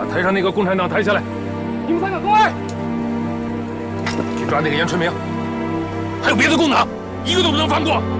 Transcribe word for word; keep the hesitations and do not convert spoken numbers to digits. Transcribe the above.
台上那个共产党抬下来。你们三个跟来，去抓那个严春明，还有别的共党，一个都不能放过。